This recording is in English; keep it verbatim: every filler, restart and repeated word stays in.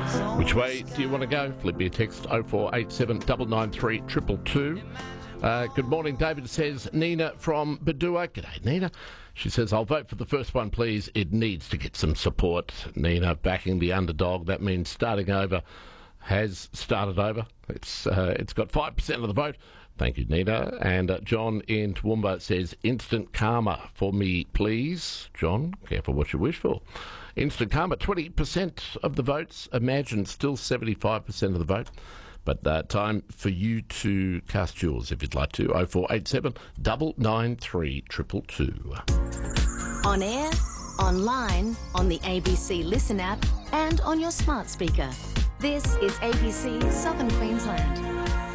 Which way do you want to go? Flip me a text oh four eight seven nine nine three two two two. Uh, good morning, David says. Nina from Badua. G'day, Nina. She says, I'll vote for the first one, please. It needs to get some support. Nina backing the underdog. That means starting over has started over. It's uh, It's got five percent of the vote. Thank you, Nina. And uh, John in Toowoomba says, instant karma for me, please. John, careful what you wish for. Instant karma, twenty percent of the votes. Imagine still seventy-five percent of the vote. But uh, time for you to cast yours if you'd like to. oh four eight seven nine nine three two two two. On air, online, on the A B C Listen app and on your smart speaker. This is A B C Southern Queensland.